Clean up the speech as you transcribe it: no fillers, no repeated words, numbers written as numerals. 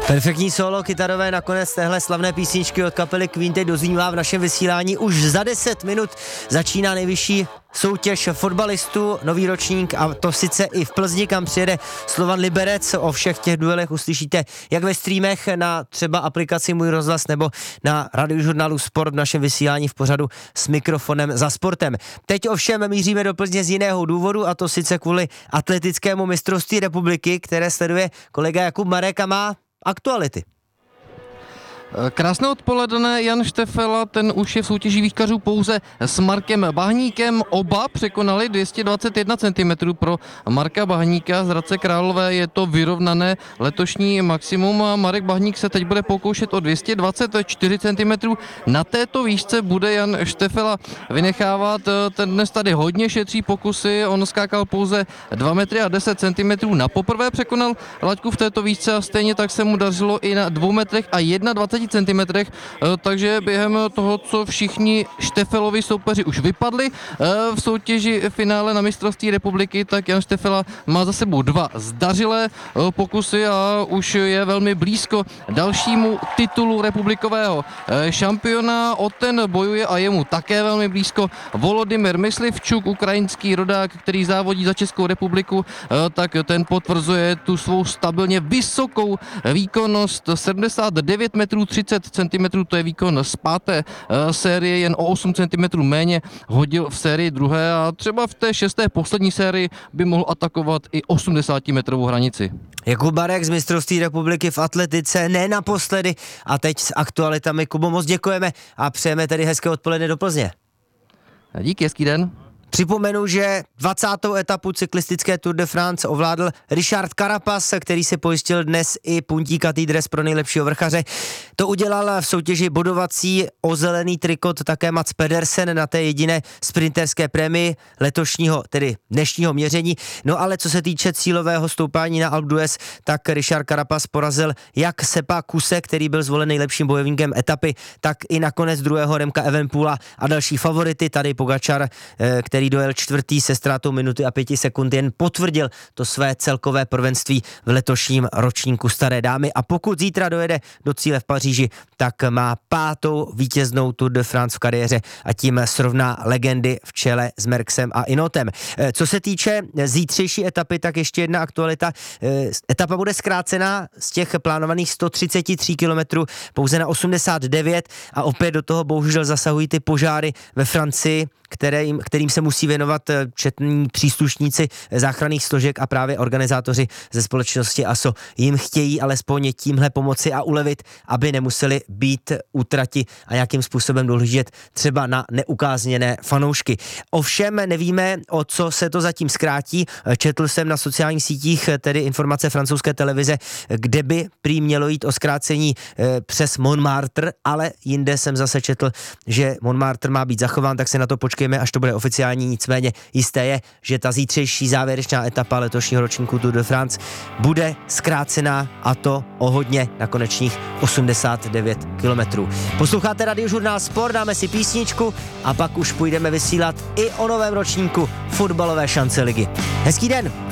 Perfektní solo kytarové nakonec téhle slavné písničky od kapely Queen teď doznívá v našem vysílání. Už za 10 minut začíná nejvyšší soutěž fotbalistů, nový ročník, a to sice i v Plzni, kam přijede Slovan Liberec. O všech těch duelech uslyšíte jak ve streamech na třeba aplikaci Můj rozhlas nebo na radiožurnálu Sport v našem vysílání v pořadu S mikrofonem za sportem. Teď ovšem míříme do Plzně z jiného důvodu, a to sice kvůli atletickému mistrovství republiky, které sleduje kolega Jakub Marek a má aktuality. Krásné odpoledne, Jan Štefela, ten už je v soutěži výchkařů pouze s Markem Bahníkem. Oba překonali 221 cm. Pro Marka Bahníka z Hradce Králové je to vyrovnané letošní maximum a Marek Bahník se teď bude pokoušet o 224 cm. Na této výšce bude Jan Štefela vynechávat. Ten dnes tady hodně šetří pokusy, on skákal pouze 2 metry a 10 cm. Na poprvé překonal laťku v této výšce a stejně tak se mu dařilo i na 2 metrech a 21 centimetrech, takže během toho, co všichni Štefelovi soupeři už vypadli v soutěži finále na mistrovství republiky, tak Jan Štefela má za sebou 2 zdařilé pokusy a už je velmi blízko dalšímu titulu republikového šampiona. O ten bojuje a je mu také velmi blízko Volodymyr Myslivčuk, ukrajinský rodák, který závodí za Českou republiku, tak ten potvrzuje tu svou stabilně vysokou výkonnost. 79 metrů 30 cm, to je výkon z 5. série, jen o 8 cm méně hodil v sérii druhé a třeba v té 6. poslední sérii by mohl atakovat i 80-metrovou hranici. Jakub Marek z mistrovství republiky v atletice, ne naposledy, a teď s aktualitami. Kubo, moc děkujeme a přejeme tedy hezké odpoledne do Plzně. Díky, hezký den. Připomenu, že 20. etapu cyklistické Tour de France ovládl Richard Carapaz, který si pojistil dnes i puntíkatý dres pro nejlepšího vrchaře. To udělal v soutěži bodovací o zelený trikot také Mats Pedersen na té jediné sprinterské prémii letošního, tedy dnešního měření. No ale co se týče cílového stoupání na Alpe d'Huez, tak Richard Carapaz porazil jak Seppa Kusse, který byl zvolen nejlepším bojovníkem etapy, tak i nakonec druhého Remka Evenepoela a další favority. Tady Pogačar, který dojel 4. se ztrátou minuty a 5 sekund, jen potvrdil to své celkové prvenství v letošním ročníku staré dámy, a pokud zítra dojede do cíle v Paříži, tak má 5. vítěznou Tour de France v kariéře a tím srovná legendy v čele s Merckxem a Inotem. Co se týče zítřejší etapy, tak ještě jedna aktualita. Etapa bude zkrácená z těch plánovaných 133 km pouze na 89 a opět do toho bohužel zasahují ty požáry ve Francii, kterým se musí věnovat četní příslušníci záchranných složek a právě organizátoři ze společnosti ASO jim chtějí alespoň tímhle pomoci a ulevit, aby nemuseli být útrati a nějakým způsobem dohlížet třeba na neukázněné fanoušky. Ovšem nevíme, o co se to zatím zkrátí. Četl jsem na sociálních sítích tedy informace francouzské televize, kde by prý mělo jít o zkrácení přes Montmartre, ale jinde jsem zase četl, že Montmartre má být zachován, tak se na to počkejme, až to bude oficiální. Nicméně jisté je, že ta zítřejší závěrečná etapa letošního ročníku Tour de France bude zkrácená, a to o hodně, na konečných 89 kilometrů. Posloucháte radiožurnál Sport, dáme si písničku a pak už půjdeme vysílat i o novém ročníku fotbalové šance ligy. Hezký den!